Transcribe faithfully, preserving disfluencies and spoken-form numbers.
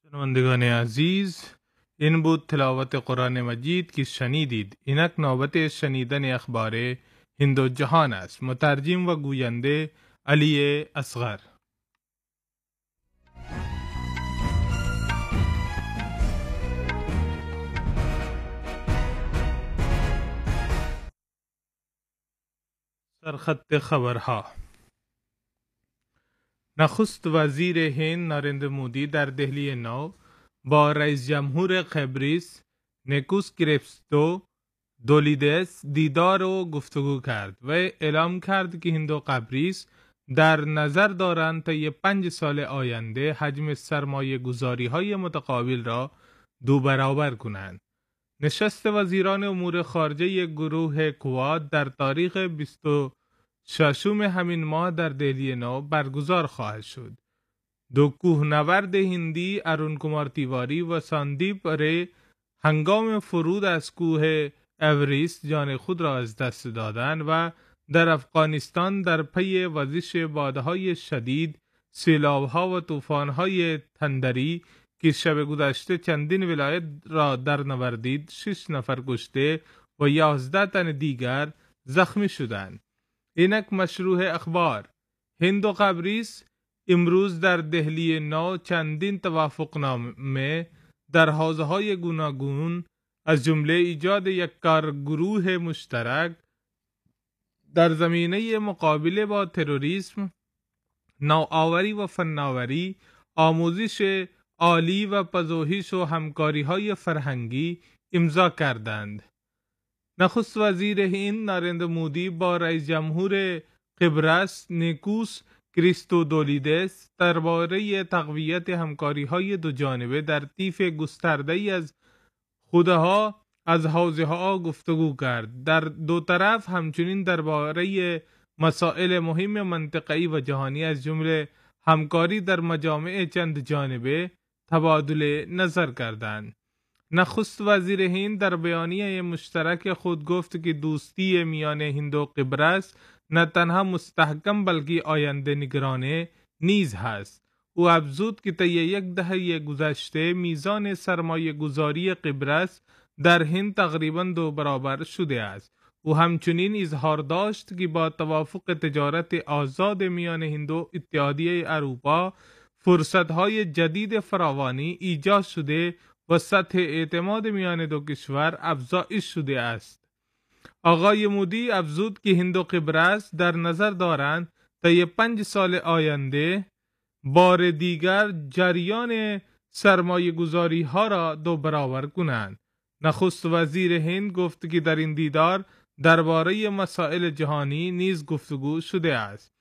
شنوندگان عزیز، این بود تلاوت قرآن مجید که شنیدید. اینک نوبت شنیدن اخبار هند و جهان است. مترجم و گوینده علی اصغر. سرخط خبرها. نخست وزیر هند نریندر مودی در دهلی نو با رئیس جمهور قبرس نیکوس کریستو دولیدس دیدار و گفتگو کرد و اعلام کرد که هند و قبرس در نظر دارند تا پنج سال آینده حجم سرمایه گذاری های متقابل را دو برابر کنند. نشست وزیران امور خارجه گروه کواد در تاریخ بیست و ششم همین ماه در دهلی نو برگزار خواهد شد. دو کوهنورد هندی ارون کمار تیواری و ساندیپ ری هنگام فرود از کوه اورست جان خود را از دست دادند و در افغانستان در پی وزش بادهای شدید، سیلاب‌ها و طوفان‌های تندری که شب گذشته چندین ولایت را در نوردید، شش نفر کشته و یازده تن دیگر زخمی شدند. اینک مشروع اخبار. هند و قبرس امروز در دهلی نو چندین توافقنامه در حوزه‌های گوناگون از جمله ایجاد یک کارگروه مشترک در زمینه مقابله با تروریسم، نوآوری و فناوری، آموزش عالی و پژوهش و همکاری‌های فرهنگی امضا کردند. نخست وزیر هند نریندر مودی با رئیس جمهور قبرس نیکوس کریستودولیدس درباره تقویت همکاری‌های دو جانبه در طیف گسترده‌ای از خودها از حوزه‌ها گفتگو کرد. در دو طرف همچنین درباره مسائل مهم منطقه‌ای و جهانی از جمله همکاری در مجامع چند جانبه تبادل نظر کردند. نخست وزیر هند در بیانیه مشترک خود گفت که دوستی میان هند و قبرس نه تنها مستحکم بلکه آینده نگرانه نیز هست. او افزود که طی یک دهه گذشته میزان سرمایه گذاری قبرس در هند تقریباً دو برابر شده است. او همچنین اظهار داشت که با توافق تجارت آزاد میان هند و اتحادیه اروپا فرصت‌های جدید فراوانی ایجاد شده و سطح اعتماد میان دو کشور افزایش شده است. آقای مودی افزود که هند و قبرس در نظر دارند طی پنج سال آینده بار دیگر جریان سرمایه گذاری ها را دو برابر کنند. نخست وزیر هند گفت که در این دیدار درباره مسائل جهانی نیز گفتگو شده است.